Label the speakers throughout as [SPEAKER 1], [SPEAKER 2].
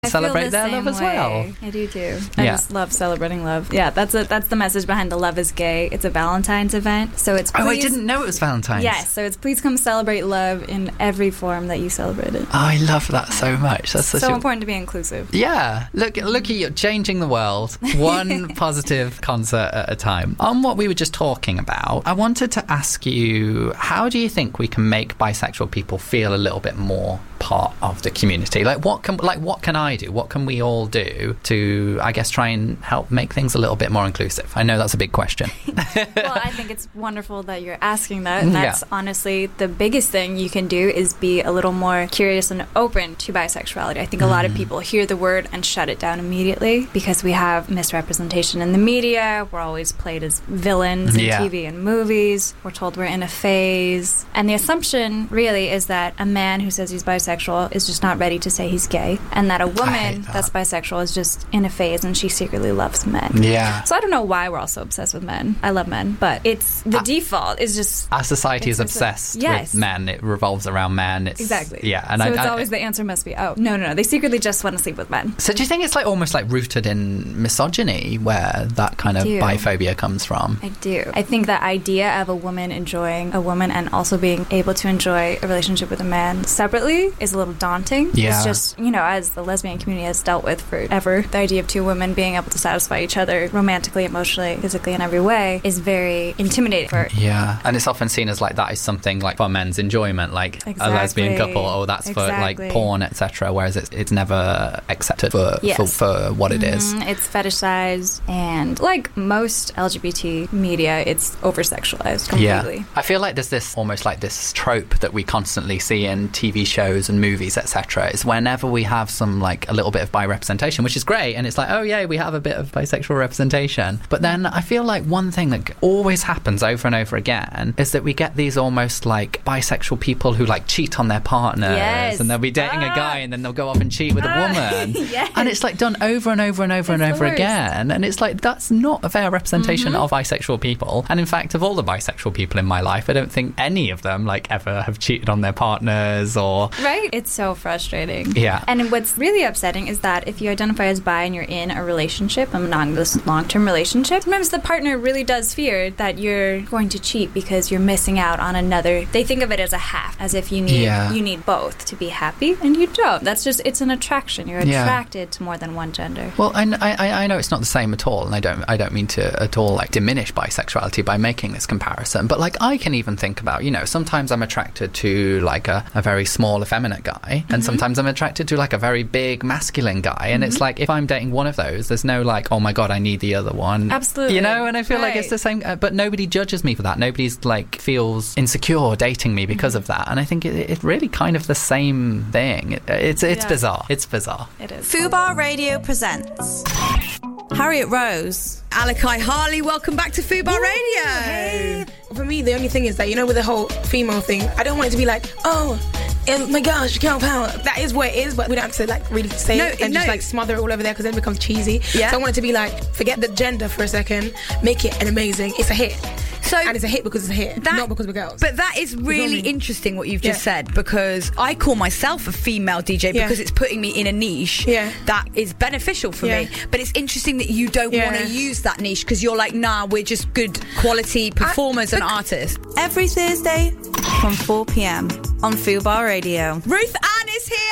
[SPEAKER 1] celebrate their love as well.
[SPEAKER 2] I do too. I just love celebrating love. Yeah, that's the message behind the Love is Gay. It's a Valentine's event, so it's
[SPEAKER 1] I didn't know it was Valentine's.
[SPEAKER 2] Yes, so it's please come celebrate love in every form that you celebrate it.
[SPEAKER 1] Oh, I love that so much. That's
[SPEAKER 2] so important to be inclusive.
[SPEAKER 1] Yeah, look at you changing the world one positive concert at a time. On what we were just talking about, I wanted to ask you, how do you think we can make bisexual people feel a little bit more part of the community? What can I do? What can we all do to, I guess, try and help make things a little bit more inclusive? I know that's a big question.
[SPEAKER 2] Well, I think it's wonderful that you're asking that, and that's honestly the biggest thing you can do is be a little more curious and open to bisexuality. I think a lot of people hear the word and shut it down immediately because we have misrepresentation in the media. We're always played as villains in TV and movies. We're told we're in a phase, and the assumption really is that a man who says he's bisexual is just not ready to say he's gay, and that a woman that's bisexual is just in a phase and she secretly loves men. Yeah. So I don't know why we're all so obsessed with men. I love men, but it's the default is just
[SPEAKER 1] our society is obsessed with men. It revolves around men.
[SPEAKER 2] Exactly.
[SPEAKER 1] Yeah, and
[SPEAKER 2] so it's always the answer must be no. They secretly just want to sleep with men.
[SPEAKER 1] So do you think it's almost rooted in misogyny, where that kind of biphobia comes from?
[SPEAKER 2] I do. I think the idea of a woman enjoying a woman and also being able to enjoy a relationship with a man separately is a little daunting. Yeah. It's just, as the lesbian community has dealt with forever, the idea of two women being able to satisfy each other romantically, emotionally, physically, in every way is very intimidating.
[SPEAKER 1] And it's often seen as that is something for men's enjoyment, a lesbian couple, or that's for porn, etc. Whereas it's never accepted for what it is.
[SPEAKER 2] It's fetishized, and like most LGBT media, it's over-sexualized completely.
[SPEAKER 1] Yeah. I feel like there's this almost this trope that we constantly see in TV shows and movies, etc. is whenever we have some a little bit of bi representation, which is great, and it's oh yeah, we have a bit of bisexual representation, but then I feel one thing that always happens over and over again is that we get these almost bisexual people who cheat on their partners, and they'll be dating a guy and then they'll go off and cheat with a woman. And it's done over and over and over and over again, and it's that's not a fair representation of bisexual people. And in fact, of all the bisexual people in my life, I don't think any of them ever have cheated on their partners or
[SPEAKER 2] It's so frustrating.
[SPEAKER 1] Yeah.
[SPEAKER 2] And what's really upsetting is that if you identify as bi and you're in a relationship, a monogamous long-term relationship, sometimes the partner really does fear that you're going to cheat because you're missing out on another. They think of it as a half, as if you need both to be happy, and you don't. That's just, it's an attraction. You're attracted to more than one gender.
[SPEAKER 1] Well, I know it's not the same at all, and I don't mean to at all diminish bisexuality by making this comparison, but I can even think about, sometimes I'm attracted to a very small effeminate guy, and sometimes I'm attracted to a very big masculine guy, and it's if I'm dating one of those, there's no oh my god, I need the other one.
[SPEAKER 2] Absolutely.
[SPEAKER 1] And I feel it's the same, but nobody judges me for that. Nobody's feels insecure dating me because of that, and I think it's really kind of the same thing. It's bizarre. It's bizarre.
[SPEAKER 2] It is.
[SPEAKER 3] Fubar Radio presents Harriet Rose, Alakai Harley. Welcome back to Fubar Radio.
[SPEAKER 4] Hey. For me, the only thing is that, with the whole female thing, I don't want it to be oh my gosh, girl power. That is what it is, but we don't have to really say it and just smother it all over there, because then it becomes cheesy. Yeah. So I want it to be forget the gender for a second, make it an amazing. It's a hit. And it's a hit because it's a hit, not because we're girls.
[SPEAKER 3] But that is really interesting what you've just said, because I call myself a female DJ because it's putting me in a niche that is beneficial for me. But it's interesting that you don't want to use that niche, because you're nah, we're just good quality performers and artists. Every Thursday from 4 p.m. on Fubar Radio. Ruth Ann is here!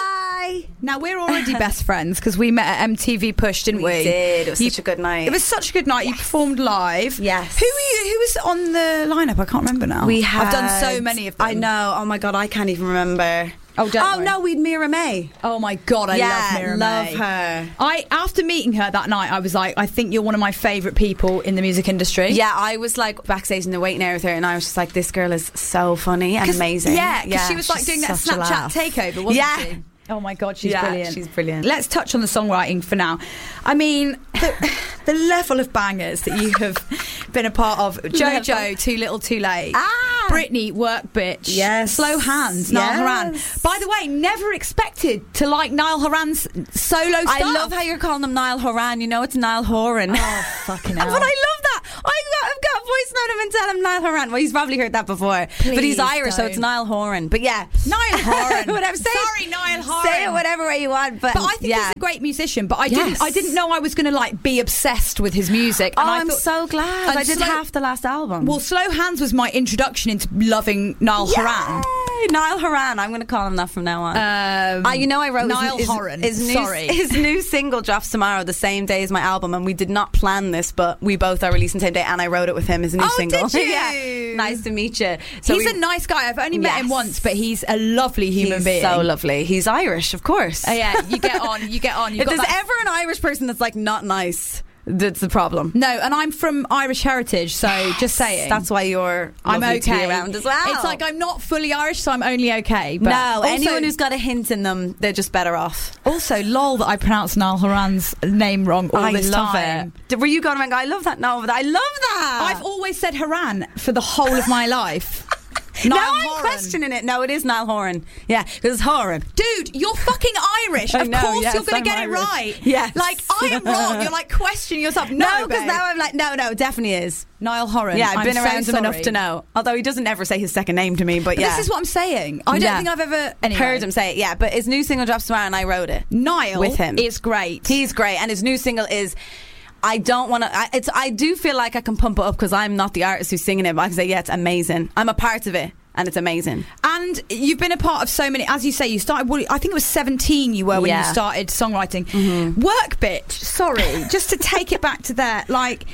[SPEAKER 3] Hi! Now, we're already best friends because we met at MTV Push, didn't we?
[SPEAKER 5] We did. It was such a good night.
[SPEAKER 3] It was such a good night. Yes. You performed live.
[SPEAKER 5] Yes.
[SPEAKER 3] Who was on the lineup? I can't remember now. I've done so many of them.
[SPEAKER 5] I know. Oh my god, I can't even remember.
[SPEAKER 3] Oh,
[SPEAKER 5] no, we'd Mira May.
[SPEAKER 3] Oh my god, I love Mira May.
[SPEAKER 5] Love her.
[SPEAKER 3] After meeting her that night, I was I think you're one of my favourite people in the music industry.
[SPEAKER 5] Yeah, I was backstage in the waiting area with her, and I was just this girl is so funny and amazing.
[SPEAKER 3] Yeah, because she was doing that Snapchat takeover, wasn't she? Oh my god, she's brilliant.
[SPEAKER 5] She's brilliant.
[SPEAKER 3] Let's touch on the songwriting for now. I mean, the level of bangers that you have been a part of. Jojo, Too Little Too Late. Britney, Work Bitch.
[SPEAKER 5] Yes.
[SPEAKER 3] Slow Hands, Niall Horan. By the way, never expected to like Niall Horan's solo stuff.
[SPEAKER 5] I love how you're calling him Niall Horan. It's Niall Horan.
[SPEAKER 3] Oh, fucking hell. But I love that. I've got a voice
[SPEAKER 5] voice note him and tell him Niall Horan. Well, he's probably heard that before.
[SPEAKER 3] Please
[SPEAKER 5] but he's Irish,
[SPEAKER 3] don't.
[SPEAKER 5] so it's Niall Horan. But yeah.
[SPEAKER 3] Niall Horan.
[SPEAKER 5] Whatever.
[SPEAKER 3] Sorry, Niall Horan.
[SPEAKER 5] Say it whatever way you want. But
[SPEAKER 3] I think he's a great musician. But I didn't know I was going to like be obsessed with his music. And
[SPEAKER 5] I'm so glad. I did half the last album.
[SPEAKER 3] Well, Slow Hands was my introduction into loving Niall Horan.
[SPEAKER 5] Niall Horan. I'm going to call him that from now on. I wrote
[SPEAKER 3] Niall Horan.
[SPEAKER 5] His new single drops tomorrow, the same day as my album, and we did not plan this, but we both are releasing the same day, and I wrote it with him as a new single.
[SPEAKER 3] Did you?
[SPEAKER 5] Yeah. Nice to meet you.
[SPEAKER 3] So he's a nice guy. I've only met him once, but he's a lovely human being.
[SPEAKER 5] So lovely. He's Irish, of course.
[SPEAKER 3] Yeah, you get on.
[SPEAKER 5] If there's ever an Irish person that's like not nice, that's the problem.
[SPEAKER 3] No, and I'm from Irish heritage, so just saying.
[SPEAKER 5] That's why I'm okay to be around as well.
[SPEAKER 3] It's like I'm not fully Irish, so I'm only okay. But
[SPEAKER 5] no, anyone who's got a hint in them, they're just better off.
[SPEAKER 3] Also, lol that I pronounced Niall Horan's name wrong all this time.
[SPEAKER 5] Were you going around? I love that. No, I love that.
[SPEAKER 3] I've always said Horan for the whole of my life.
[SPEAKER 5] Now I'm questioning it. No, it is Niall Horan. Yeah, because it's Horan.
[SPEAKER 3] Dude, you're fucking Irish. Of course you're going to get it right.
[SPEAKER 5] Yeah.
[SPEAKER 3] Like, I am wrong. You're like questioning yourself.
[SPEAKER 5] No, because now I'm like, no, it definitely is.
[SPEAKER 3] Niall Horan.
[SPEAKER 5] Yeah, I've been around him enough to know. Although he doesn't ever say his second name to me, but yeah.
[SPEAKER 3] This is what I'm saying. I don't think I've ever
[SPEAKER 5] heard him say it. Yeah, but his new single drops tomorrow and I wrote it.
[SPEAKER 3] Niall
[SPEAKER 5] with him.
[SPEAKER 3] is great.
[SPEAKER 5] He's great. And his new single is... I don't want to... I do feel like I can pump it up because I'm not the artist who's singing it, but I can say, yeah, it's amazing. I'm a part of it. And it's amazing.
[SPEAKER 3] And you've been a part of so many, as you say, you started, I think it was 17 you were when you started songwriting. Mm-hmm. Work Bitch, sorry, just to take it back to there, like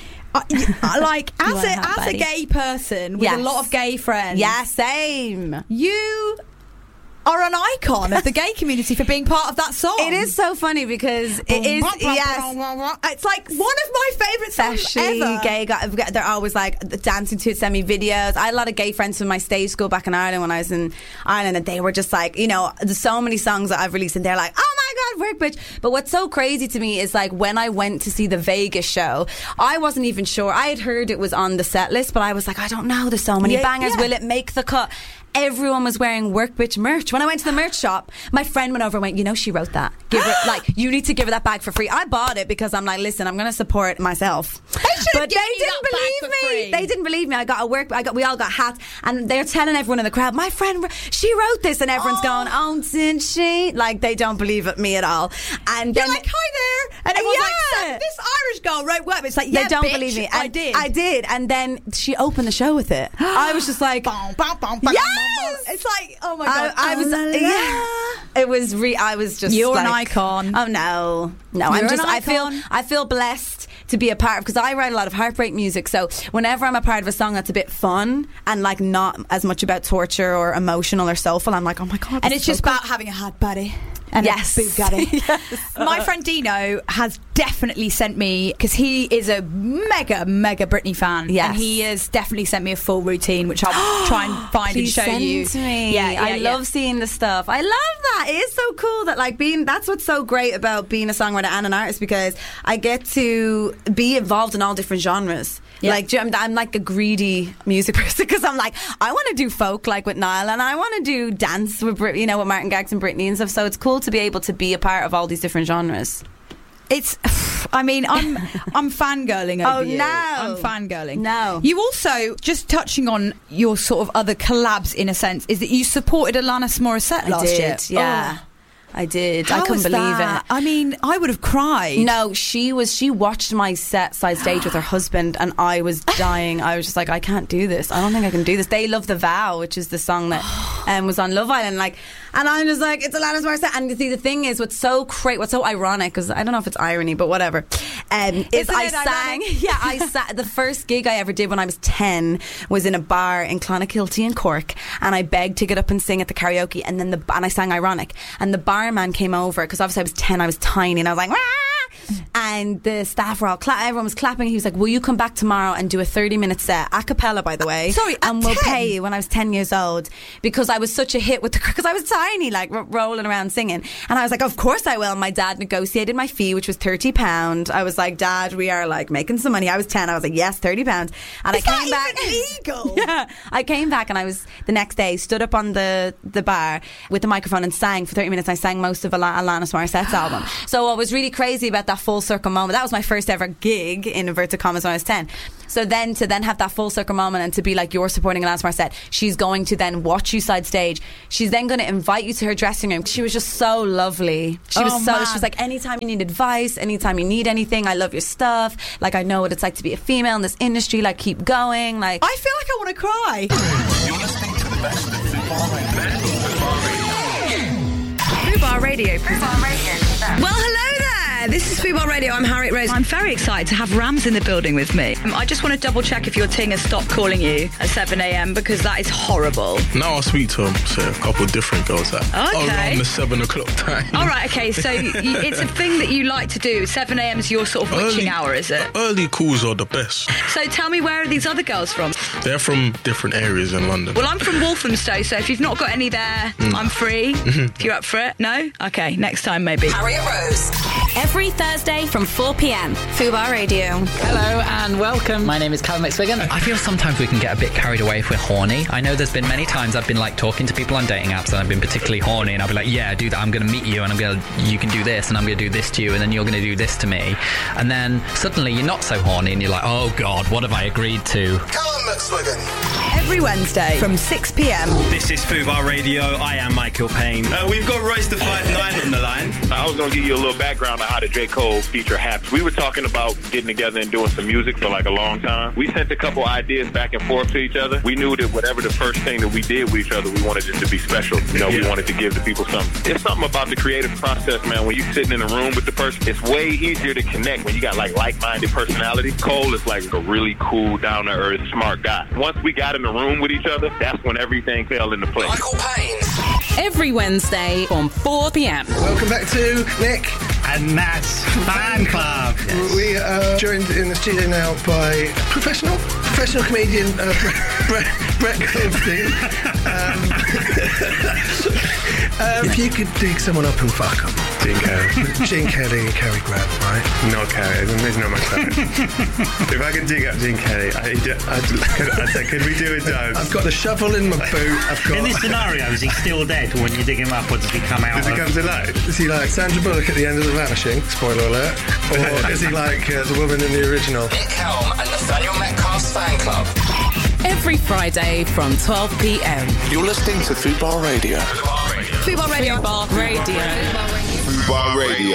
[SPEAKER 3] as a gay person with a lot of gay friends.
[SPEAKER 5] Yeah, same.
[SPEAKER 3] You are an icon of the gay community for being part of that song.
[SPEAKER 5] It is so funny because it is, yes.
[SPEAKER 3] It's like one of my favourite songs ever.
[SPEAKER 5] Gay guys, they're always like dancing to it, send me videos. I had a lot of gay friends from my stage school back in Ireland when I was in Ireland, and they were just like, you know, there's so many songs that I've released and they're like, oh my God, Work Bitch. But what's so crazy to me is like when I went to see the Vegas show, I wasn't even sure. I had heard it was on the set list, but I was like, I don't know, there's so many bangers. Will it make the cut? Everyone was wearing Work Bitch merch. When I went to the merch shop, my friend went over and went, you know, she wrote that. Give her, like, you need to give her that bag for free. I bought it because I'm like, listen, I'm going to support myself. But they didn't believe me. They didn't believe me. We all got hats, and they're telling everyone in the crowd, my friend, she wrote this, and everyone's going, oh, didn't she? Like, they don't believe me at all. And
[SPEAKER 3] you're like, hi there. And everyone's like, so this Irish girl wrote Work Bitch. It's like, yeah,
[SPEAKER 5] they don't
[SPEAKER 3] bitch,
[SPEAKER 5] believe me.
[SPEAKER 3] I did.
[SPEAKER 5] And then she opened the show with it. I was just like,
[SPEAKER 3] yes! It's like, oh my God.
[SPEAKER 5] It was I was just
[SPEAKER 3] you're
[SPEAKER 5] like,
[SPEAKER 3] an icon.
[SPEAKER 5] Oh no. I feel blessed to be a part of, because I write a lot of heartbreak music, so whenever I'm a part of a song that's a bit fun and like not as much about torture or emotional or soulful, I'm like, oh my God.
[SPEAKER 3] And it's just about having a hot body. And
[SPEAKER 5] yes.
[SPEAKER 3] Yes. My friend Dino has definitely sent me, because he is a mega Britney fan.
[SPEAKER 5] Yes.
[SPEAKER 3] And he has definitely sent me a full routine, which I'll try and find and show you.
[SPEAKER 5] To me. I love seeing the stuff. I love that. It is so cool that like that's what's so great about being a songwriter and an artist, because I get to be involved in all different genres. Yeah. Like I'm like a greedy music person, because I'm like, I want to do folk like with Niall, and I want to do dance with with Martin Garrix and Britney and stuff. So it's cool to be able to be a part of all these different genres.
[SPEAKER 3] It's, I mean, I'm fangirling over you.
[SPEAKER 5] No.
[SPEAKER 3] I'm fangirling.
[SPEAKER 5] No.
[SPEAKER 3] You also, just touching on your sort of other collabs in a sense, is that you supported Alanis Morissette last year.
[SPEAKER 5] Yeah.
[SPEAKER 3] Oh.
[SPEAKER 5] I did.
[SPEAKER 3] How
[SPEAKER 5] I couldn't believe it.
[SPEAKER 3] I mean, I would have cried.
[SPEAKER 5] No, she watched my set side stage with her husband, and I was dying. I was just like, I can't do this. I don't think I can do this. They love The Vow, which is the song that was on Love Island. Like, and I'm just like, it's Alanis Morissette. And you see, the thing is, what's so ironic, because I don't know if it's irony, but whatever, is I sang the first gig I ever did when I was 10 was in a bar in Clonakilty in Cork, and I begged to get up and sing at the karaoke, and then I sang Ironic, and the barman came over, because obviously I was 10, I was tiny, and I was like, Wah! And the staff were all everyone was clapping. He was like, will you come back tomorrow and do a 30-minute set, a cappella, by the way, and we'll pay you. When I was 10 years old, because I was such a hit with because I was tiny, like rolling around singing, and I was like, of course I will. And my dad negotiated my fee, which was £30. I was like, Dad, we are like making some money. I was 10. I was like, yes, £30. And I came back.
[SPEAKER 3] Illegal?
[SPEAKER 5] Yeah, I came back, and I was the next day stood up on the bar with the microphone and sang for 30 minutes. I sang most of Alanis Morissette's album. So what was really crazy about that full circle circle moment. That was my first ever gig, in inverted commas, when I was 10. So then to then have that full circle moment and to be like, you're supporting Alanis Morissette, she's going to then watch you side stage. She's then going to invite you to her dressing room. She was just so lovely. She was like, anytime you need advice, anytime you need anything, I love your stuff. Like, I know what it's like to be a female in this industry. Like, keep going. Like,
[SPEAKER 3] I feel like I want to cry.
[SPEAKER 6] You're listening to the best of
[SPEAKER 7] Fubar Radio.
[SPEAKER 3] Well, hello there. This is Fubar Radio. I'm Harriet Rose. I'm very excited to have Rams in the building with me. I just want to double check if your ting has stopped calling you at 7 a.m. because that is horrible.
[SPEAKER 8] Now I speak to a couple of different girls at around the 7 o'clock time.
[SPEAKER 3] All right, okay, so it's a thing that you like to do. 7 a.m. is your sort of witching hour, is it?
[SPEAKER 8] Early calls are the best.
[SPEAKER 3] So tell me, where are these other girls from?
[SPEAKER 8] They're from different areas in London.
[SPEAKER 3] Well, I'm from Walthamstow, so if you've not got any there, I'm free. If you're up for it. No? Okay, next time maybe.
[SPEAKER 7] Harriet Rose. Every Thursday from 4 p.m. Fubar Radio.
[SPEAKER 1] Hello and welcome. My name is Callum McSwiggan. I feel sometimes we can get a bit carried away if we're horny. I know there's been many times I've been like talking to people on dating apps and I've been particularly horny and I'll be like, yeah, do that. I'm going to meet you and you can do this and I'm going to do this to you and then you're going to do this to me. And then suddenly you're not so horny and you're like, oh God, what have I agreed to?
[SPEAKER 6] Callum McSwiggan.
[SPEAKER 3] Every Wednesday from 6 p.m.
[SPEAKER 9] This is Fubar Radio. I am Michael Payne. We've got Royce the 5'9" on the line.
[SPEAKER 10] I was going to give you a little background on how the J. Cole feature happened. We were talking about getting together and doing some music for like a long time. We sent a couple ideas back and forth to each other. We knew that whatever the first thing that we did with each other, we wanted it to be special. You know, we wanted to give the people something. There's something about the creative process, man. When you're sitting in a room with the person, it's way easier to connect when you got like-minded personality. Cole is like a really cool, down-to-earth, smart guy. Once we got in the room with each other, that's when everything fell into place.
[SPEAKER 6] Michael Payne.
[SPEAKER 7] Every Wednesday from 4 p.m.
[SPEAKER 11] Welcome back to Nick
[SPEAKER 9] and Matt's Fan Club.
[SPEAKER 11] Yes. We are joined in the studio now by professional comedian Brett Goldstein. If you could dig someone up and fuck them. Gene Kelly and Cary Grant, right?
[SPEAKER 12] Not Cary, there's not much time. If I could dig up Gene Kelly, I'd say, could we do a dance?
[SPEAKER 11] I've got the shovel in my boot.
[SPEAKER 9] In this scenario, is he still dead when you dig him up, or does he come out?
[SPEAKER 12] Does he come to life?
[SPEAKER 11] Is he like Sandra Bullock at the end of The Vanishing? Spoiler alert. Or is he like the woman in the original?
[SPEAKER 6] Nick Helm and Nathaniel Metcalf's Fan Club.
[SPEAKER 7] Every Friday from 12 p.m.
[SPEAKER 6] You're listening to Fubar Radio.
[SPEAKER 3] Fubar Radio.
[SPEAKER 7] Fubar Radio.
[SPEAKER 6] Fubar Radio.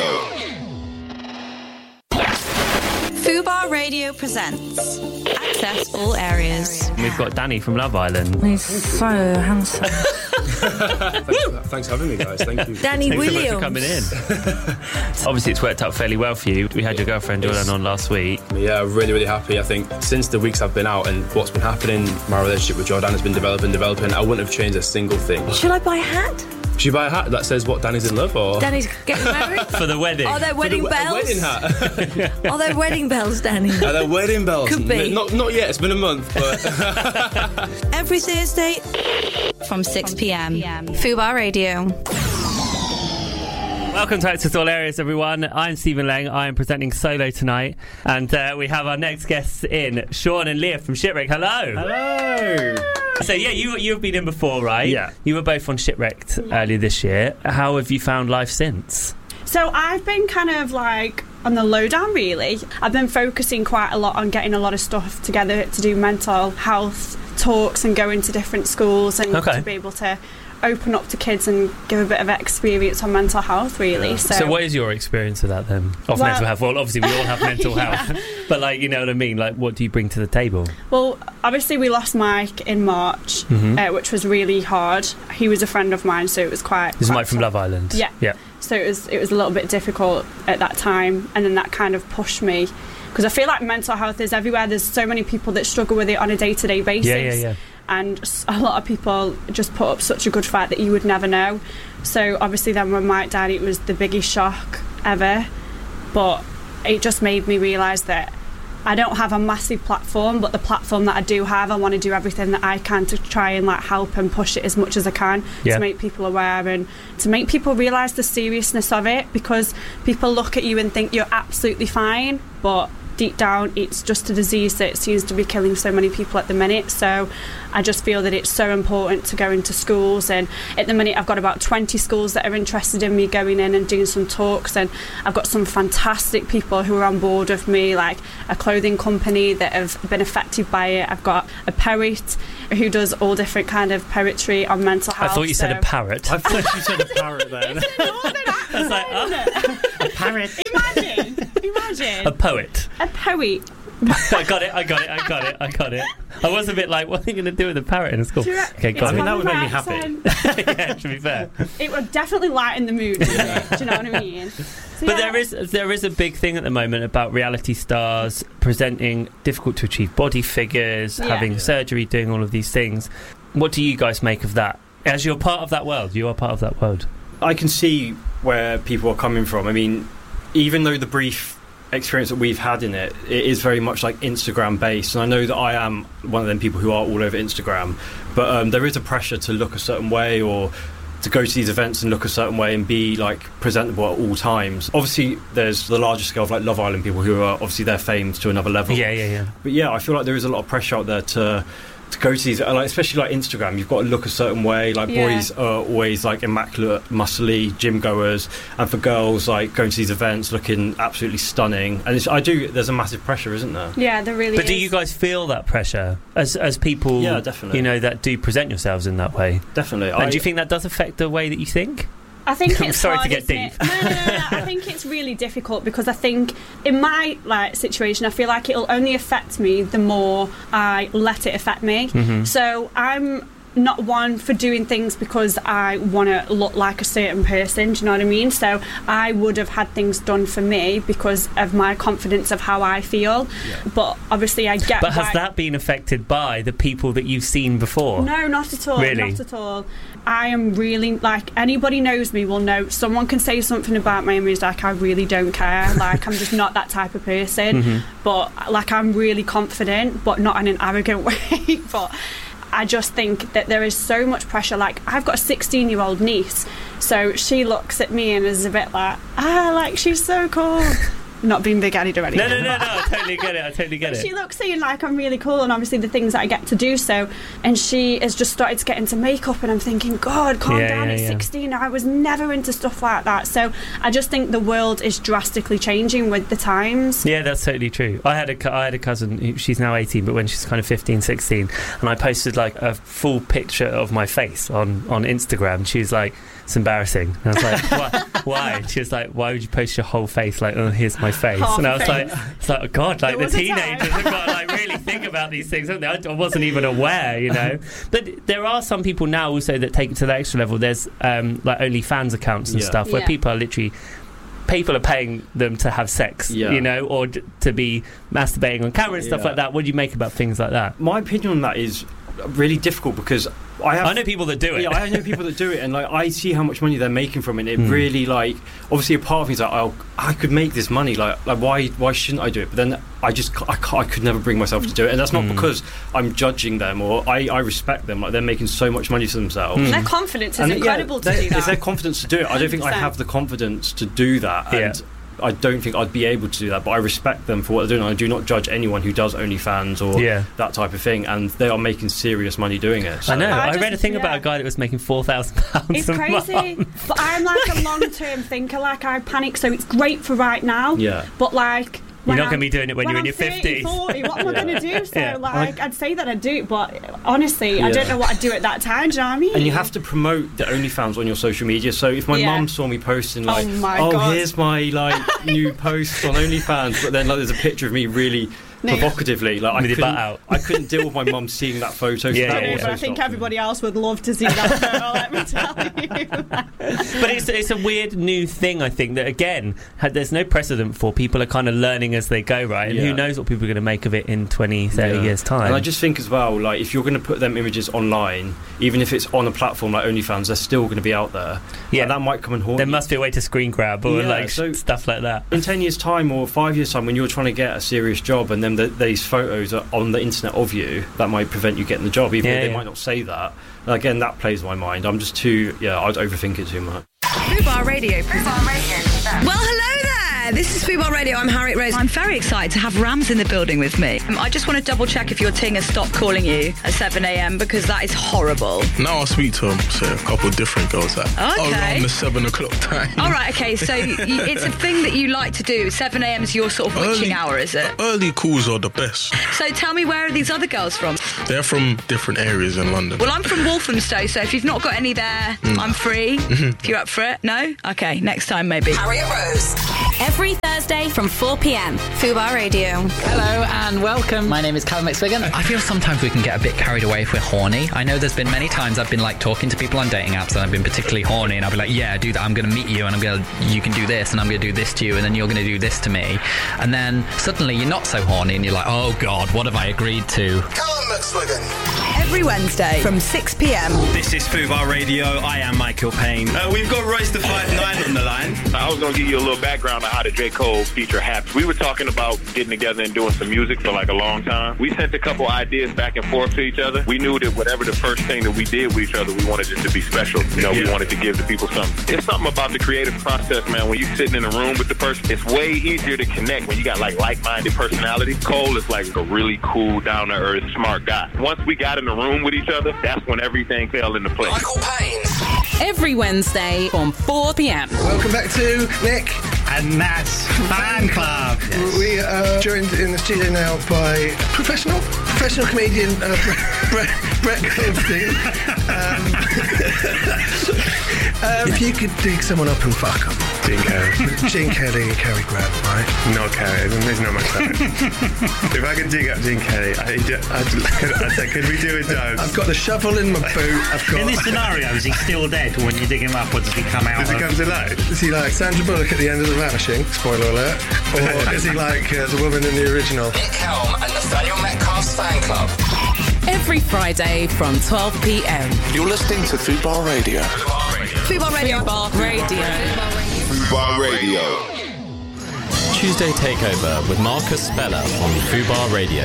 [SPEAKER 7] Fubar Radio presents Access All Areas.
[SPEAKER 9] We've got Danny from Love Island.
[SPEAKER 3] He's so handsome.
[SPEAKER 12] Thanks for having me, guys. Thank you.
[SPEAKER 3] Danny
[SPEAKER 9] Thanks
[SPEAKER 3] Williams.
[SPEAKER 9] so much for coming in. Obviously, it's worked out fairly well for you. We had your girlfriend Jordan on last week.
[SPEAKER 12] Yeah, really, really happy. I think since the weeks I've been out and what's been happening, my relationship with Jordan has been developing. I wouldn't have changed a single thing.
[SPEAKER 3] Should I buy a hat?
[SPEAKER 12] Should you buy a hat that says what, Danny's in love, or?
[SPEAKER 3] Danny's getting married?
[SPEAKER 9] For the wedding.
[SPEAKER 3] Are there wedding bells?
[SPEAKER 12] Wedding hat.
[SPEAKER 3] Are there wedding bells, Danny?
[SPEAKER 12] Are there wedding bells?
[SPEAKER 3] Could be.
[SPEAKER 12] Not yet, it's been a month, but...
[SPEAKER 3] Every Thursday
[SPEAKER 7] From 6 p.m. Fubar Radio.
[SPEAKER 9] Welcome to Access All Areas, everyone. I'm Stephen Lang. I am presenting solo tonight. And we have our next guests in, Sean and Leah from Shipwrecked. Hello.
[SPEAKER 12] Hello.
[SPEAKER 9] So, yeah, you've been in before, right?
[SPEAKER 12] Yeah.
[SPEAKER 9] You were both on Shipwrecked earlier this year. How have you found life since?
[SPEAKER 13] So I've been kind of like on the lowdown, really. I've been focusing quite a lot on getting a lot of stuff together to do mental health talks and go into different schools and to be able to open up to kids and give a bit of experience on mental health, really.
[SPEAKER 9] Yeah. So what is your experience of that then? Of mental health? Well, obviously we all have mental health, but like, you know what I mean? Like, what do you bring to the table?
[SPEAKER 13] Well, obviously we lost Mike in March, which was really hard. He was a friend of mine, so it was quite...
[SPEAKER 9] This is Mike from Love Island?
[SPEAKER 13] Yeah. So it was a little bit difficult at that time, and then that kind of pushed me, because I feel like mental health is everywhere. There's so many people that struggle with it on a day-to-day basis.
[SPEAKER 9] Yeah.
[SPEAKER 13] And a lot of people just put up such a good fight that you would never know. So obviously then when Mike died, it was the biggest shock ever. But it just made me realise that I don't have a massive platform, but the platform that I do have, I want to do everything that I can to try and like help and push it as much as I can to make people aware and to make people realise the seriousness of it, because people look at you and think you're absolutely fine, but deep down it's just a disease that seems to be killing so many people at the minute. So I just feel that it's so important to go into schools, and at the minute I've got about 20 schools that are interested in me going in and doing some talks, and I've got some fantastic people who are on board with me, like a clothing company that have been affected by it. I've got a poet who does all different kind of poetry on mental health.
[SPEAKER 9] I thought you said a parrot.
[SPEAKER 14] I thought you said a parrot then.
[SPEAKER 13] It's a northern accent.
[SPEAKER 9] I was like, oh,
[SPEAKER 14] a parrot.
[SPEAKER 13] Imagine.
[SPEAKER 9] A poet.
[SPEAKER 13] A poet.
[SPEAKER 9] I got it. I was a bit like, what are you going to do with a parrot in a school? Okay, got
[SPEAKER 14] I
[SPEAKER 9] it.
[SPEAKER 14] mean, that would make me happy.
[SPEAKER 9] Yeah, to be fair.
[SPEAKER 13] It would definitely lighten the mood, wouldn't it? Do you know what I mean? So,
[SPEAKER 9] but there is a big thing at the moment about reality stars presenting difficult to achieve body figures, having surgery, doing all of these things. What do you guys make of that? As you're part of that world, you are part of that world.
[SPEAKER 14] I can see where people are coming from. I mean, even though the brief experience that we've had in it is very much like Instagram based, and I know that I am one of them people who are all over Instagram, but there is a pressure to look a certain way, or to go to these events and look a certain way and be like presentable at all times. Obviously there's the larger scale of like Love Island people who are obviously they're famed to another level, but I feel like there is a lot of pressure out there to go to these, like, especially like Instagram, you've got to look a certain way. Like boys are always like immaculate, muscly gym goers, and for girls, like going to these events looking absolutely stunning. And there's a massive pressure, isn't there?
[SPEAKER 13] Yeah, there really is.
[SPEAKER 9] But do you guys feel that pressure as people?
[SPEAKER 14] Yeah, definitely.
[SPEAKER 9] You know, that do present yourselves in that way.
[SPEAKER 14] Definitely.
[SPEAKER 9] And do you think that does affect the way that you think?
[SPEAKER 13] I think
[SPEAKER 9] I'm
[SPEAKER 13] it's
[SPEAKER 9] sorry
[SPEAKER 13] hard,
[SPEAKER 9] to get deep.
[SPEAKER 13] No. I think it's really difficult because I think in my situation, I feel like it'll only affect me the more I let it affect me.
[SPEAKER 9] Mm-hmm.
[SPEAKER 13] So I'm not one for doing things because I want to look like a certain person, do you know what I mean? So I would have had things done for me because of my confidence of how I feel. But obviously I get...
[SPEAKER 9] But has that been affected by the people that you've seen before?
[SPEAKER 13] No, not at all.
[SPEAKER 9] Really?
[SPEAKER 13] Not at all. I am really, like, anybody knows me will know, someone can say something about my image, like, I really don't care. Like, I'm just not that type of person.
[SPEAKER 9] Mm-hmm.
[SPEAKER 13] But, like, I'm really confident, but not in an arrogant way. But I just think that there is so much pressure. Like, I've got a 16-year-old niece, so she looks at me and is a bit like, she's so cool. Not being big-headed or anything.
[SPEAKER 9] No, I totally get it.
[SPEAKER 13] She looks saying like I'm really cool, and obviously the things that I get to do so, and she has just started to get into makeup, and I'm thinking, God, calm down, at 16 I was never into stuff like that. So I just think the world is drastically changing with the times.
[SPEAKER 9] Yeah, that's totally true. I had a cousin, she's now 18, but when she's kind of 15, 16, and I posted like a full picture of my face on Instagram. She was like, it's embarrassing. And I was like, why? She was like, why would you post your whole face? Like, oh, here's my face.
[SPEAKER 13] Half
[SPEAKER 9] and I was
[SPEAKER 13] face.
[SPEAKER 9] like, it's like, oh God, like the teenagers have got to like really think about these things, haven't they? I wasn't even aware, you know. But there are some people now also that take it to the extra level. There's like OnlyFans accounts and stuff where people are paying them to have sex, you know, or to be masturbating on camera and stuff like that. What do you make about things like that?
[SPEAKER 14] My opinion on that is really difficult because I know
[SPEAKER 9] people that do it.
[SPEAKER 14] Yeah, I know people that do it, and like I see how much money they're making from it. It really, like, obviously a part of me is like, oh, I could make this money. Like why shouldn't I do it? But then I could never bring myself to do it, and that's not because I'm judging them or I respect them. Like, they're making so much money for themselves.
[SPEAKER 13] Their confidence is incredible to do that.
[SPEAKER 14] It's their confidence to do it. I don't think 100%. I have the confidence to do that, and I don't think I'd be able to do that, but I respect them for what they're doing. I do not judge anyone who does OnlyFans or that type of thing, and they are making serious money doing it. So.
[SPEAKER 9] I know. I read a thing about a guy that was making £4,000
[SPEAKER 13] It's crazy, but I'm like a long-term thinker. Like, I panic, so it's great for right now.
[SPEAKER 14] Yeah.
[SPEAKER 13] But like,
[SPEAKER 9] you're not going to be doing it when you're in your 50s.
[SPEAKER 13] 40, what am I going to do? So, like, I'd say that I'd do it, but honestly, I don't know what I'd do at that time, do you know what I mean?
[SPEAKER 14] And you have to promote the OnlyFans on your social media. So if my mum saw me posting, like, oh here's my, like, new post on OnlyFans, but then, like, there's a picture of me really... provocatively, like I couldn't deal with my mum seeing that photo.
[SPEAKER 13] But I think everybody else would love to see that photo, let me tell you.
[SPEAKER 9] But it's a weird new thing, I think, that again there's no precedent for. People are kind of learning as they go, right? And who knows what people are going to make of it in 20, 30 years time.
[SPEAKER 14] And I just think as well, like, if you're going to put them images online, even if it's on a platform like OnlyFans, they're still going to be out there. Yeah, and that might come and haunt
[SPEAKER 9] there
[SPEAKER 14] you.
[SPEAKER 9] Must be a way to screen grab or stuff like that.
[SPEAKER 14] In 10 years time or 5 years time, when you're trying to get a serious job and then these photos are on the internet of you, that might prevent you getting the job, even though they might not say that. And again, that plays my mind. I'm just I'd overthink it too much.
[SPEAKER 15] Fubar Radio. Well, hello there.
[SPEAKER 3] there, this is Fubar Radio. I'm Harriet Rose. I'm very excited to have Rams in the building with me. I just want to double check if your ting has stopped calling you at 7 a.m. because that is horrible.
[SPEAKER 8] Now I speak to a couple of different girls around the 7 o'clock time.
[SPEAKER 3] All right, okay, so it's a thing that you like to do. 7 a.m. is your sort of witching hour, is it?
[SPEAKER 8] Early calls are the best.
[SPEAKER 3] So tell me, where are these other girls from?
[SPEAKER 8] They're from different areas in London.
[SPEAKER 3] Well, I'm from Walthamstow, so if you've not got any there, I'm free. If you're up for it. No? Okay, next time maybe.
[SPEAKER 7] Harriet Rose. Every Thursday from 4 p.m. Fubar Radio.
[SPEAKER 1] Hello and welcome. My name is Callum McSwiggan. I feel sometimes we can get a bit carried away if we're horny. I know there's been many times I've been like talking to people on dating apps and I've been particularly horny and I'll be like, yeah, do that. I'm going to meet you and you can do this and I'm going to do this to you and then you're going to do this to me. And then suddenly you're not so horny and you're like, oh God, what have I agreed to?
[SPEAKER 6] Callum McSwiggan.
[SPEAKER 3] Every Wednesday from 6 p.m.
[SPEAKER 15] This is Fubar Radio. I am Michael Payne. We've got Royce the 5'9" on the line.
[SPEAKER 10] I was going to give you a little background on how the J. Cole feature happened. We were talking about getting together and doing some music for like a long time. We sent a couple ideas back and forth to each other. We knew that whatever the first thing that we did with each other, we wanted it to be special. You know, we wanted to give the people something. It's something about the creative process, man. When you're sitting in a room with the person, it's way easier to connect when you got like-minded personality. Cole is like a really cool, down-to-earth, smart guy. Once we got in the room with each other, that's when everything fell into place.
[SPEAKER 6] Michael Payne.
[SPEAKER 7] Every Wednesday from 4 p.m.
[SPEAKER 11] Welcome back to Nick
[SPEAKER 15] and Matt's Fan Club.
[SPEAKER 11] Yes. We are joined in the studio now by professional comedian Brett Goldstein. If you could dig someone up and fuck them. Gene Kelly and Cary Grant, right?
[SPEAKER 16] Not Cary, there's not much time. If I could dig up Gene Kelly, I'd say, could we do a dance?
[SPEAKER 11] I've got the shovel in my boot.
[SPEAKER 15] In this scenario, is he still dead when you dig him up, or does he come out?
[SPEAKER 16] Does he come to life?
[SPEAKER 11] Is he like Sandra Bullock at the end of The Vanishing? Spoiler alert. Or is he like the woman in the original?
[SPEAKER 6] Nick Helm and Nathaniel Metcalf's Fan Club.
[SPEAKER 7] Every Friday from 12 p.m.
[SPEAKER 6] You're listening to Fubar Radio.
[SPEAKER 3] Fubar Radio.
[SPEAKER 7] Fubar Radio.
[SPEAKER 6] Fubar Radio.
[SPEAKER 17] Tuesday Takeover with Marcus Speller on Fubar Radio.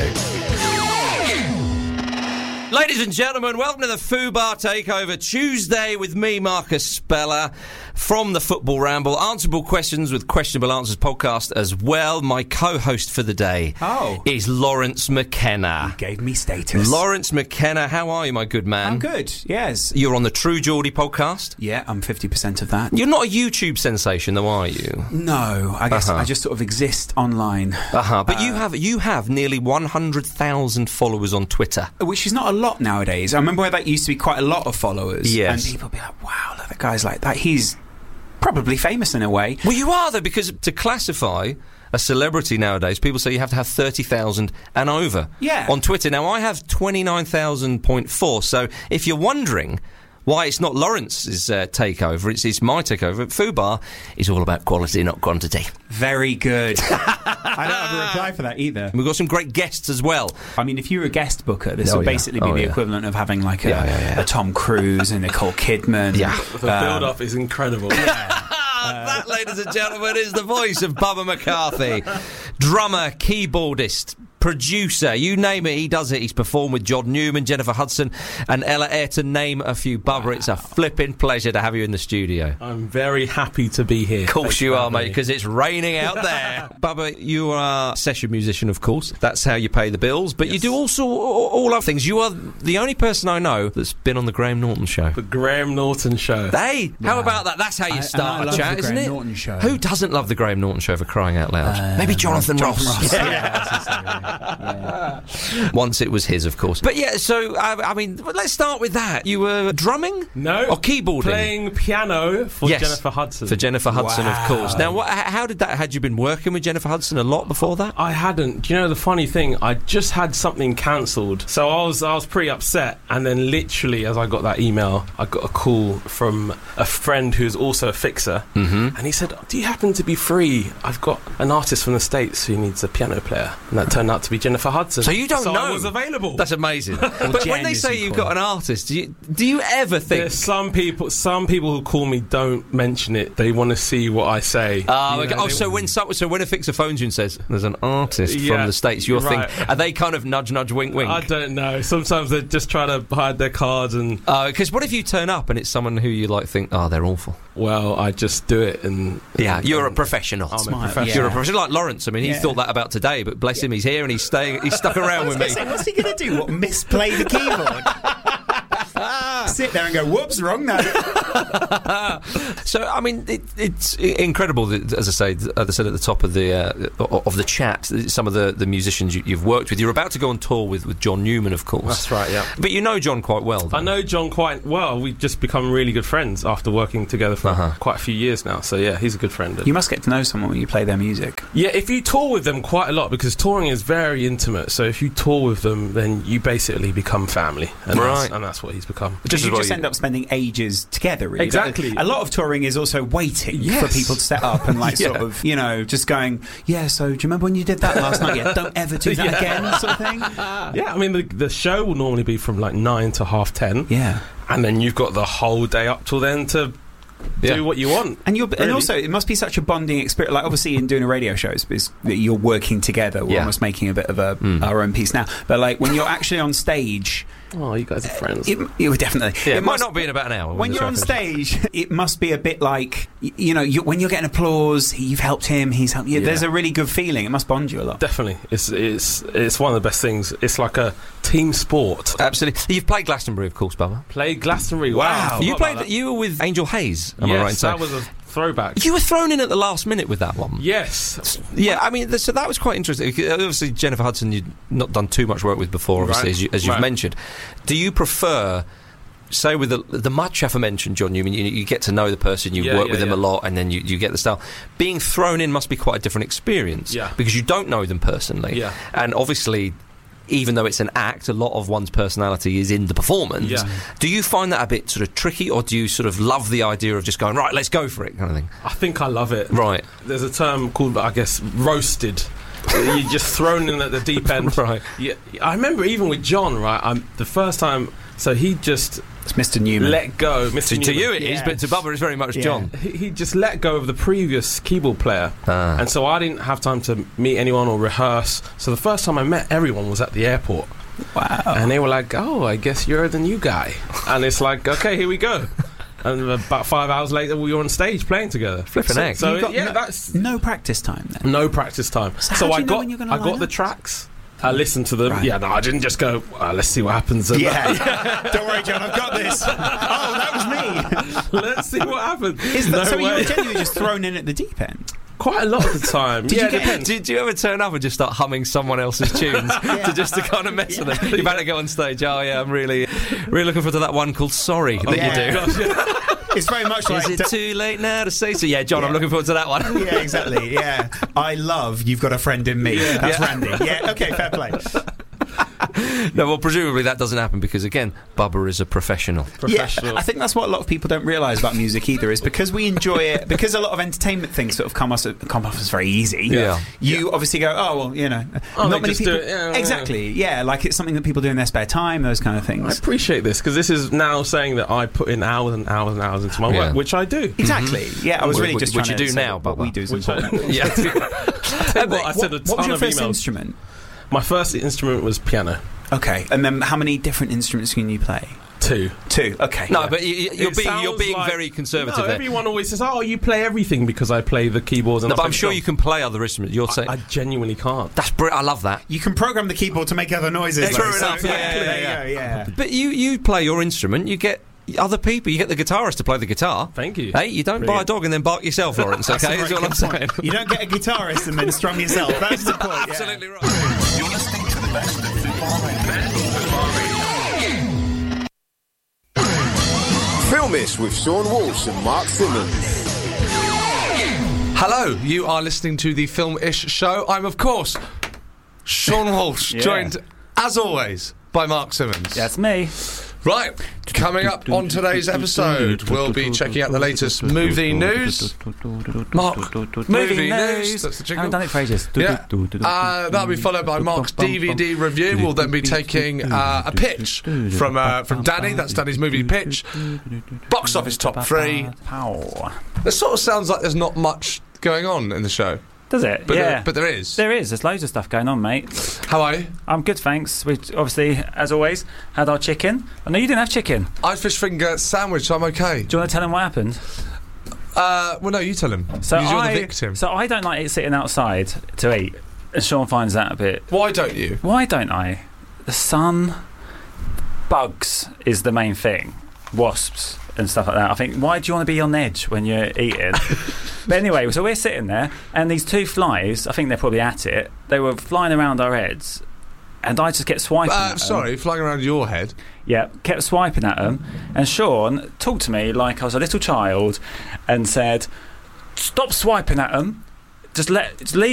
[SPEAKER 18] Ladies and gentlemen, welcome to the Fubar Takeover Tuesday with me, Marcus Speller, from the Football Ramble. Answerable questions with questionable answers podcast as well. My co-host for the day is Lawrence McKenna.
[SPEAKER 19] You gave me status.
[SPEAKER 18] Lawrence McKenna, how are you, my good man?
[SPEAKER 19] I'm good, yes.
[SPEAKER 18] You're on the True Geordie podcast?
[SPEAKER 19] Yeah, I'm 50% of that.
[SPEAKER 18] You're not a YouTube sensation, though, are you?
[SPEAKER 19] No, I guess I just sort of exist online.
[SPEAKER 18] But you have nearly 100,000 followers on Twitter.
[SPEAKER 19] Which is not a lot nowadays. I remember where that used to be quite a lot of followers.
[SPEAKER 18] Yes.
[SPEAKER 19] And people would be like, wow, look, that guy's like that. He's probably famous in a way.
[SPEAKER 18] Well, you are, though, because to classify a celebrity nowadays, people say you have to have 30,000 and over on Twitter. Now, I have 29,000.4, so if you're wondering why it's not Lawrence's takeover, it's my takeover. Fubar is all about quality, not quantity.
[SPEAKER 19] Very good. I don't have a reply for that either.
[SPEAKER 18] We've got some great guests as well.
[SPEAKER 19] I mean, if you're a guest booker, this would basically be the equivalent of having like a Tom Cruise and Nicole Kidman.
[SPEAKER 12] Yeah. The build-up is incredible.
[SPEAKER 18] That, ladies and gentlemen, is the voice of Bubba McCarthy. Drummer, keyboardist, producer, you name it, he does it. He's performed with John Newman, Jennifer Hudson and Ella Eyre, to name a few. Bubba, it's a flipping pleasure to have you in the studio.
[SPEAKER 12] I'm very happy to be here.
[SPEAKER 18] Of course you are, mate, because it's raining out there. Bubba, you are a session musician, of course. That's how you pay the bills, but you do also all other things. You are the only person I know that's been on the Graham Norton Show.
[SPEAKER 12] The Graham Norton Show.
[SPEAKER 18] Hey, how about that? That's how you start a chat, isn't it?
[SPEAKER 19] Norton Show.
[SPEAKER 18] Who doesn't love the Graham Norton Show, for crying out loud? Maybe Jonathan Ross. Once it was his, of course. But yeah, so I mean, let's start with that. You were drumming?
[SPEAKER 12] No.
[SPEAKER 18] Or keyboarding?
[SPEAKER 12] Playing piano for Jennifer Hudson.
[SPEAKER 18] For Jennifer Hudson, of course. Now, how did that? Had you been working with Jennifer Hudson a lot before that?
[SPEAKER 12] I hadn't. Do you know the funny thing? I just had something cancelled, so I was pretty upset. And then, literally, as I got that email, I got a call from a friend who's also a fixer, and he said, "Do you happen to be free? I've got an artist from the States who needs a piano player," and that turned out out to be Jennifer Hudson.
[SPEAKER 18] So you don't know?
[SPEAKER 12] I was available.
[SPEAKER 18] That's amazing. But when they say you've got an artist, do you ever think?
[SPEAKER 12] There's some people who call me don't mention it. They want to see what I say.
[SPEAKER 18] So when a fixer phones you and says there's an artist from the States, you're thinking, are they kind of nudge, wink, wink?
[SPEAKER 12] I don't know. Sometimes they just try to hide their cards and.
[SPEAKER 18] Because what if you turn up and it's someone who you think, they're awful?
[SPEAKER 12] Well, I just do it and.
[SPEAKER 18] Yeah, you're a professional.
[SPEAKER 12] I'm a professional.
[SPEAKER 18] You're a professional, like Lawrence. I mean, he thought that about today, but bless him, he's here and he's stuck around with me.
[SPEAKER 19] What's he going to do? Misplay the keyboard? Sit there and go, whoops, wrong note.
[SPEAKER 18] So, I mean, it's incredible that, as I said at the top of the chat, some of the musicians you've worked with. You're about to go on tour with John Newman, of course.
[SPEAKER 12] That's right, yeah.
[SPEAKER 18] But you know John quite well.
[SPEAKER 12] I know John quite well. We've just become really good friends after working together for quite a few years now. So, yeah, he's a good friend.
[SPEAKER 19] You must get to know someone when you play their music.
[SPEAKER 12] Yeah, if you tour with them quite a lot, because touring is very intimate. So if you tour with them, then you basically become family. And that's what he's become.
[SPEAKER 19] Because you just end up spending ages together, really.
[SPEAKER 12] Exactly.
[SPEAKER 19] A lot of touring is also waiting for people to set up and sort of, just going, so do you remember when you did that last night? Yeah, don't ever do that again, sort of thing.
[SPEAKER 12] Yeah, I mean, the show will normally be from 9 to 10:30.
[SPEAKER 19] Yeah.
[SPEAKER 12] And then you've got the whole day up till then to do what you want.
[SPEAKER 19] And also, it must be such a bonding experience. Obviously, in doing a radio show, you're working together. We're almost making a bit of our own piece now. But when you're actually on stage...
[SPEAKER 12] Oh, you guys are friends.
[SPEAKER 19] Definitely.
[SPEAKER 18] Yeah, it might not be in about an hour.
[SPEAKER 19] When you're on stage, it must be a bit like, when you're getting applause, you've helped him, he's helped you. Yeah. There's a really good feeling. It must bond you a lot.
[SPEAKER 12] Definitely. It's one of the best things. It's like a team sport.
[SPEAKER 18] Absolutely. You've played Glastonbury, of course, Bubba.
[SPEAKER 12] Played Glastonbury. Wow.
[SPEAKER 18] You were with Angel Hayes, am I right?
[SPEAKER 12] That was a throwback.
[SPEAKER 18] You were thrown in at the last minute with that one.
[SPEAKER 12] Yes.
[SPEAKER 18] Yeah, I mean, so that was quite interesting. Obviously, Jennifer Hudson, you'd not done too much work with before, obviously, as you've mentioned. Do you prefer, say, with the much aforementioned John Newman, you get to know the person, you work with them a lot, and then you get the style. Being thrown in must be quite a different experience, because you don't know them personally. Yeah. And obviously, even though it's an act, a lot of one's personality is in the performance. Yeah. Do you find that a bit sort of tricky, or do you sort of love the idea of just going, right, let's go for it, kind of thing?
[SPEAKER 12] I think I love it.
[SPEAKER 18] Right.
[SPEAKER 12] There's a term called, I guess, roasted. You're just thrown in at the deep end.
[SPEAKER 18] Right.
[SPEAKER 12] Yeah, I remember even with John, right, the first time, so he just...
[SPEAKER 19] It's Mr. Newman.
[SPEAKER 12] Let go. Mr. Newman.
[SPEAKER 18] To you it is, but to Bubba it's very much John.
[SPEAKER 12] He just let go of the previous keyboard player. And so I didn't have time to meet anyone or rehearse. So the first time I met everyone was at the airport.
[SPEAKER 19] Wow.
[SPEAKER 12] And they were like, oh, I guess you're the new guy. And it's like, okay, here we go. And about 5 hours later, we were on stage playing together.
[SPEAKER 18] Flipping egg.
[SPEAKER 12] So
[SPEAKER 19] that's no practice time then.
[SPEAKER 12] No practice time. So I got the tracks. I listened to them. Right. Yeah, no, I didn't just go, let's see what happens.
[SPEAKER 19] Don't worry, John, I've got this. Oh, that was
[SPEAKER 12] me. Let's see what happens.
[SPEAKER 19] So you were genuinely just thrown in at the deep end?
[SPEAKER 12] Quite a lot of the time.
[SPEAKER 18] Did you ever turn up and just start humming someone else's tunes to kind of mess with them? You're about to go on stage. Oh, yeah, I'm really looking forward to that one called Sorry that you do.
[SPEAKER 19] Gosh, it's very much like...
[SPEAKER 18] Is it too late now to say so? Yeah, John, I'm looking forward to that one.
[SPEAKER 19] Yeah, exactly, yeah. I love You've Got a Friend in Me. That's Randy. Yeah, okay, fair play.
[SPEAKER 18] No, well, presumably that doesn't happen because, again, Bubba is a professional.
[SPEAKER 19] Yeah, I think that's what a lot of people don't realise about music either, is because we enjoy it, because a lot of entertainment things sort of come off as very easy. Yeah. You obviously go, not many people... Exactly, like it's something that people do in their spare time, those kind of things.
[SPEAKER 12] I appreciate this, because this is now saying that I put in hours and hours and hours into my work, which I do.
[SPEAKER 19] Exactly, I was really just trying to...
[SPEAKER 18] Which you do now,
[SPEAKER 19] but we do is important.
[SPEAKER 12] I said a ton of emails.
[SPEAKER 19] What was your first instrument?
[SPEAKER 12] My first instrument was piano.
[SPEAKER 19] Okay, and then how many different instruments can you play?
[SPEAKER 12] Two.
[SPEAKER 19] Okay.
[SPEAKER 18] No, but you're being very conservative there.
[SPEAKER 12] Everyone always says, "Oh, you play everything," because I play the keyboards.
[SPEAKER 18] But I'm sure you can play other instruments. You're saying
[SPEAKER 12] I genuinely can't.
[SPEAKER 18] That's brilliant. I love that.
[SPEAKER 19] You can program the keyboard to make other noises.
[SPEAKER 18] True enough. Yeah. But you play your instrument. You get other people. You get the guitarist to play the guitar.
[SPEAKER 12] Thank you.
[SPEAKER 18] Hey, you don't buy a dog and then bark yourself, Lawrence. Okay, that's all I'm saying.
[SPEAKER 19] You don't get a guitarist and then strum yourself. That's the point.
[SPEAKER 18] Absolutely right.
[SPEAKER 6] You're listening to the best of Filmish with Sean Walsh and Mark Simmons.
[SPEAKER 20] Hello, you are listening to the Film-ish show. I'm, of course, Sean Walsh, joined, as always, by Mark Simmons.
[SPEAKER 19] That's me.
[SPEAKER 20] Right, coming up on today's episode, we'll be checking out the latest movie news. Mark, movie news. That's the jingle.
[SPEAKER 21] I haven't done it for ages.
[SPEAKER 20] Yeah. That'll be followed by Mark's DVD review. We'll then be taking a pitch from Danny. That's Danny's movie pitch. Box office top 3. It sort of sounds like there's not much going on in the show.
[SPEAKER 21] Does it?
[SPEAKER 20] But but there is.
[SPEAKER 21] There is. There's loads of stuff going on, mate.
[SPEAKER 20] How are you? I'm
[SPEAKER 21] good, thanks. We obviously, as always, had our chicken. I know you didn't have chicken.
[SPEAKER 20] I had fish finger sandwich, so I'm okay.
[SPEAKER 21] Do you want to tell him what happened?
[SPEAKER 20] Well, no, you tell him.
[SPEAKER 21] So
[SPEAKER 20] you're the victim.
[SPEAKER 21] So I don't like it sitting outside to eat. And Sean finds that a bit...
[SPEAKER 20] Why don't you?
[SPEAKER 21] Why don't I? The sun, bugs is the main thing. Wasps and stuff like that. I think, why do you want to be on edge when you're eating? But anyway, so we're sitting there, and these 2 flies, I think they're probably at it, they were flying around our heads, and I just kept swiping at them.
[SPEAKER 20] Sorry, flying around your head?
[SPEAKER 21] Yeah, kept swiping at them, and Sean talked to me like I was a little child and said, stop swiping at them, just leave